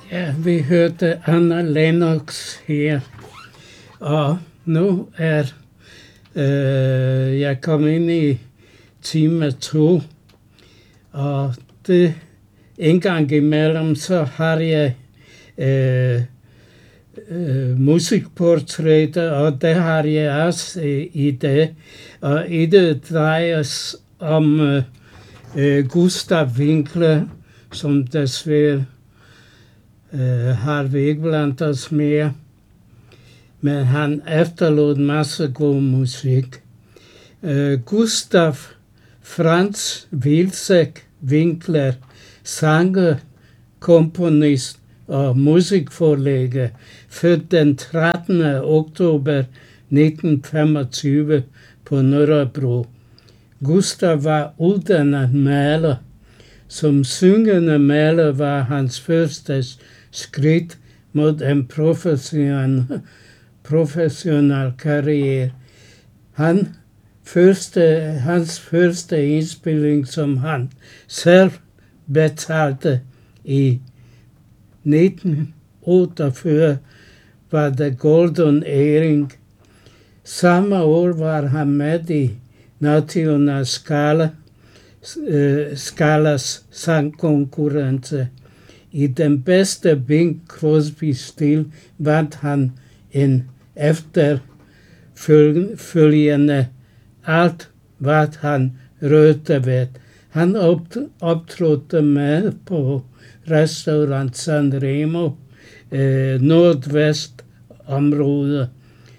Ja, vi hørte Anna Lennox her, og nu er jeg kommet ind i time 2, og det en gang imellem, så har jeg musikportrætter, og det har jeg også i dag, og det drejer sig om Gustav Winkler, som desværre har vi ikke blandt os mere, men han efterlod en masse god musik. Gustav Franz Wilczek Winkler, sanger, komponist og musikforlægger, født den 13. oktober 1925 på Nørrebro. Gustav var uddannet maler. Som syngende maler var hans første skridt mod en professionel karriere. Hans første indspilling, som han selv betalte i 1948, var The Golden Earring. Samme år var han med i National Scalas sangkonkurrence. I den bedste Bing Crosby-stil vandt han en efterfølgende alt, hvad han rørte ved. Han optrådte med på restaurant San Remo, nordvestområdet,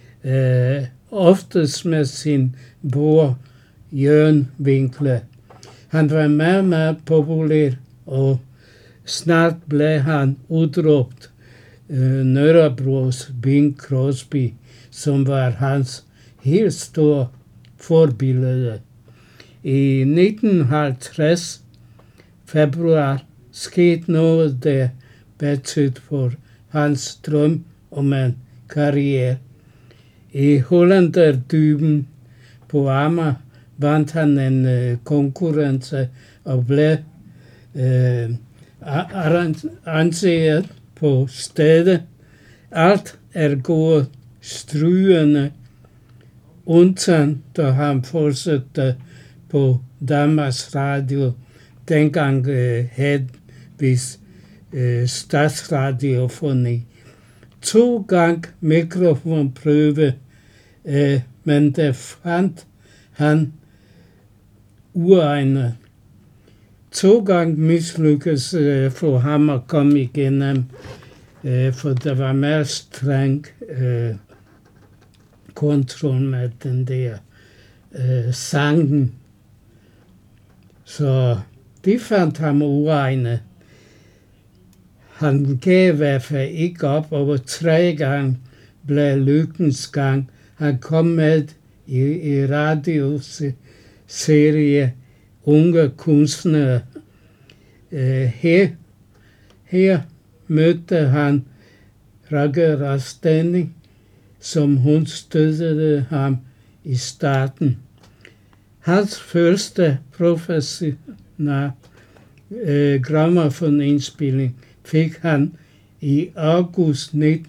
oftest med sin bror Jørgen Winkler. Han var meget populær, og snart blev han udråbt Nørrebros Bing Crosby, som var hans helt store forbillede. I 1950 februar skete noget, der betød for hans drøm om en karriere. I Hollanderdyben på Amager vandt han en konkurrence og blev anset på stedet. Alt er gået strygende, undtagen da han fortsatte på Danmarks Radio. Dengang hed vi statsradiofoni. 2 gange mikrofonprøve, men det fandt han uegnet. 2 gange mislykkedes for ham at komme igennem, for der var mere streng kontrol med den der sangen. Så de fandt ham uegnet. Han gav i hvert fald ikke op, over 3 gange blev lykkens gang. Han kom med i radioserie Unge kunstnere. Her mødte han Ragga Rasteni, som hun støttede ham i starten. Hans første professionelle grammofonindspilning fik han i august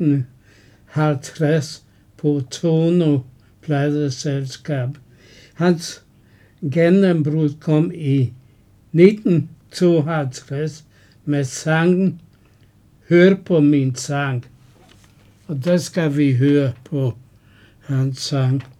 1950 på Tono Pladeselskab. Hans gennembrud kom i 1952 med sangen Hør på min sang. Og der skal vi høre på hans sang.